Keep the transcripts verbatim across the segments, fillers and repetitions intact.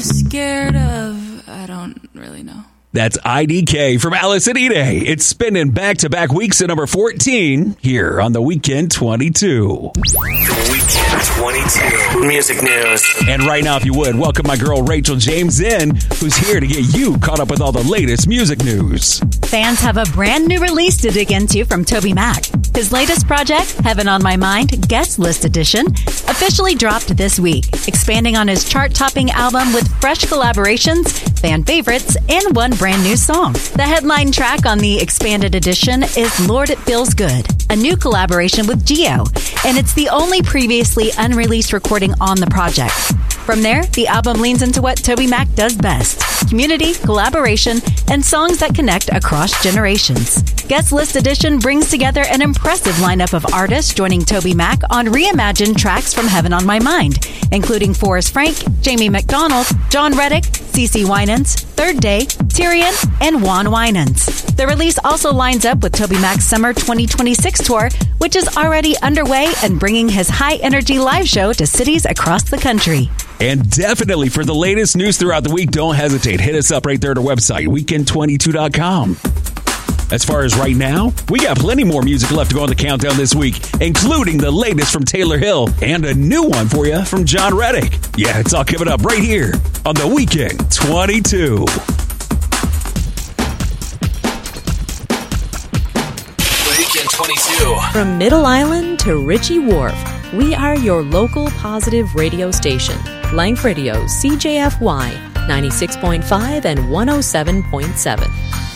scared of? I don't really know. That's I D K from Alice and Ide. It's spinning back-to-back weeks at number fourteen here on the Weekend twenty-two. The Weekend twenty-two Music News. And right now, if you would, welcome my girl Rachel James in, who's here to get you caught up with all the latest music news. Fans have a brand new release to dig into from Toby Mac. His latest project, Heaven on My Mind Guest List Edition, officially dropped this week, expanding on his chart-topping album with fresh collaborations, fan favorites, and one brand new song. The headline track on the expanded edition is Lord It Feels Good, a new collaboration with Geo, and it's the only previously unreleased recording on the project. From there, the album leans into what Toby Mac does best: community, collaboration, and songs that connect across generations. Guest List Edition brings together an impressive lineup of artists joining Toby Mac on reimagined tracks from Heaven on My Mind, including Forrest Frank, Jamie McDonald, John Reddick, CeCe Winans, Third Day, Tyrion, and Juan Winans. The release also lines up with Toby Mac's Summer twenty twenty-six tour, which is already underway and bringing his high-energy live show to cities across the country. And definitely for the latest news throughout the week, don't hesitate. Hit us up right there at our website, weekend twenty-two dot com. As far as right now, we got plenty more music left to go on the countdown this week, including the latest from Taylor Hill and a new one for you from John Reddick. Yeah, it's all coming up right here on the Weekend twenty-two. Weekend twenty-two. From Middle Island to Ritchie Wharf, we are your local positive radio station. Life Radio, C J F Y, ninety-six point five and one oh seven point seven.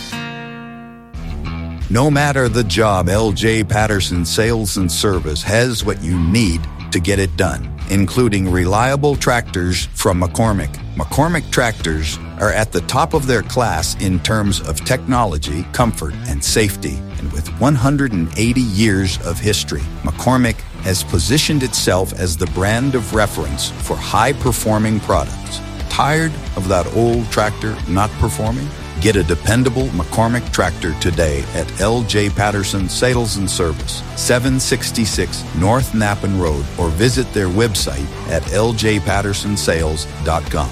No matter the job, L J Patterson Sales and Service has what you need to get it done, including reliable tractors from McCormick. McCormick tractors are at the top of their class in terms of technology, comfort, and safety. And with one hundred eighty years of history, McCormick has positioned itself as the brand of reference for high-performing products. Tired of that old tractor not performing? Get a dependable McCormick tractor today at L J Patterson Sales and Service, seven sixty-six North Nappen Road, or visit their website at L J Patterson Sales dot com.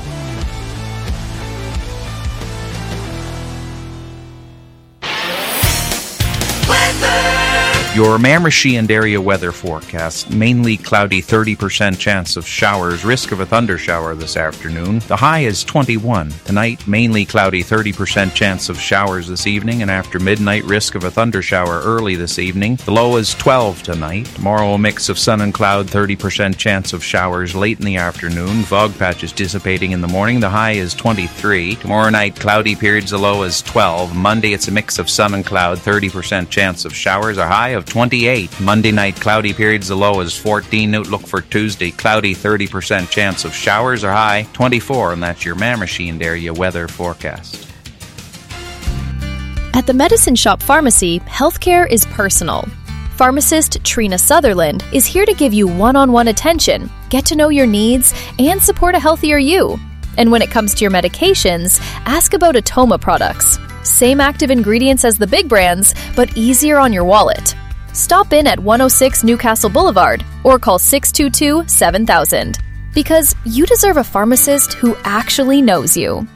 Your Miramichi and area weather forecast: mainly cloudy, thirty percent chance of showers, risk of a thunder shower this afternoon. The high is twenty-one. Tonight, mainly cloudy, thirty percent chance of showers this evening, and after midnight, risk of a thunder shower early this evening. The low is twelve tonight. Tomorrow, a mix of sun and cloud, thirty percent chance of showers late in the afternoon. Fog patches dissipating in the morning. The high is twenty-three. Tomorrow night, cloudy periods, the low is twelve. Monday, it's a mix of sun and cloud, thirty percent chance of showers, a high of twenty-eight. Monday night, cloudy periods, the low is fourteen. Outlook for Tuesday, cloudy, thirty percent chance of showers, or high twenty-four. And that's your Miramichi and area weather forecast. At the Medicine Shop Pharmacy, healthcare is personal. Pharmacist Trina Sutherland is here to give you one-on-one attention, get to know your needs, and support a healthier you. And when it comes to your medications, ask about Atoma products. Same active ingredients as the big brands, but easier on your wallet. Stop in at one oh six Newcastle Boulevard or call six two two, seven thousand. Because you deserve a pharmacist who actually knows you.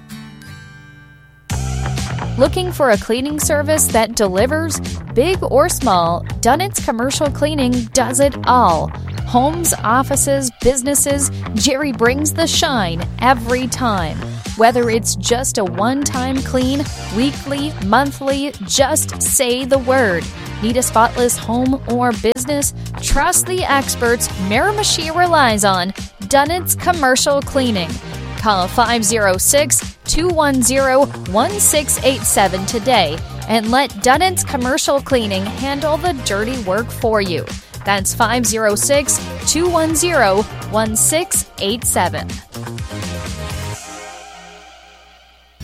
Looking for a cleaning service that delivers? Big or small, Dunnett's Commercial Cleaning does it all. Homes, offices, businesses, Jerry brings the shine every time. Whether it's just a one-time clean, weekly, monthly, just say the word. Need a spotless home or business? Trust the experts Miramichi relies on. Dunnett's Commercial Cleaning. Call five oh six, two one oh, one six eight seven today and let Dunnett's Commercial Cleaning handle the dirty work for you. That's five oh six, two one oh, one six eight seven.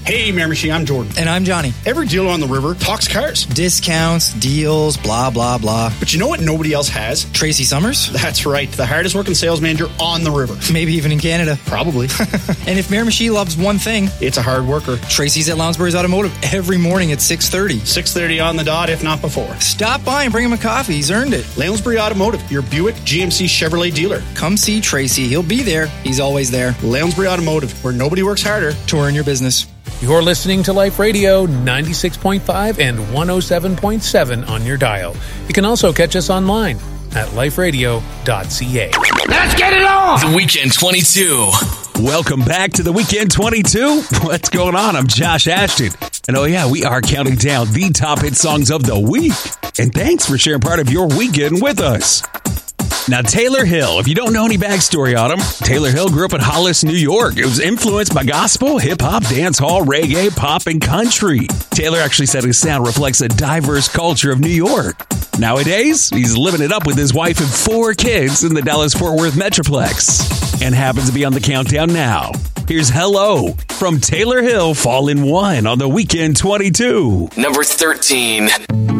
Hey, Miramichi, I'm Jordan. And I'm Johnny. Every dealer on the river talks cars. Discounts, deals, blah, blah, blah. But you know what nobody else has? Tracy Summers? That's right, the hardest working sales manager on the river. Maybe even in Canada. Probably. And if Miramichi loves one thing, it's a hard worker. Tracy's at Lounsbury's Automotive every morning at six thirty. six thirty on the dot, if not before. Stop by and bring him a coffee. He's earned it. Lounsbury Automotive, your Buick G M C Chevrolet dealer. Come see Tracy. He'll be there. He's always there. Lounsbury Automotive, where nobody works harder to earn your business. You're listening to Life Radio ninety-six point five and one oh seven point seven on your dial. You can also catch us online at life radio dot c a. Let's get it on! The Weekend twenty-two. Welcome back to the Weekend twenty-two. What's going on? I'm Josh Ashton. And oh yeah, we are counting down the top hit songs of the week. And thanks for sharing part of your weekend with us. Now, Taylor Hill, if you don't know any backstory on him, Taylor Hill grew up in Hollis, New York. It was influenced by gospel, hip-hop, dancehall, reggae, pop, and country. Taylor actually said his sound reflects a diverse culture of New York. Nowadays, he's living it up with his wife and four kids in the Dallas-Fort Worth Metroplex. And happens to be on the countdown now. Here's Hello from Taylor Hill, Fall in One on the Weekend twenty-two. Number thirteen.